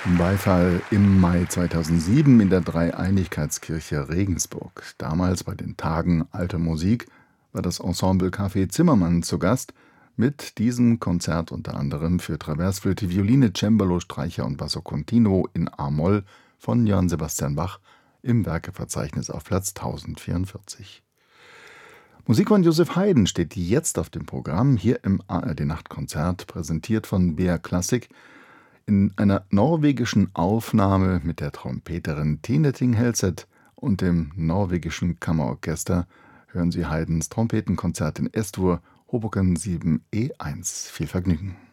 Beifall im Mai 2007 in der Dreieinigkeitskirche Regensburg. Damals bei den Tagen Alte Musik war das Ensemble Café Zimmermann zu Gast mit diesem Konzert unter anderem für Traversflöte, Violine, Cembalo, Streicher und Basso Continuo in A-Moll von Johann Sebastian Bach im Werkeverzeichnis auf Platz 1044. Musik von Joseph Haydn steht jetzt auf dem Programm, hier im ARD-Nachtkonzert, präsentiert von BR Classic, in einer norwegischen Aufnahme mit der Trompeterin Tine Ting Helseth und dem norwegischen Kammerorchester hören Sie Haydns Trompetenkonzert in S-Dur, Hoboken 7 E1. Viel Vergnügen.